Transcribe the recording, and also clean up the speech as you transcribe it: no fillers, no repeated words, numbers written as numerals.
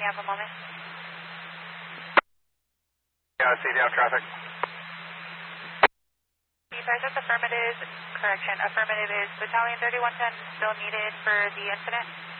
you have a moment. Yeah, see down traffic. Affirmative. Correction. Affirmative is Battalion 3110 still needed for the incident?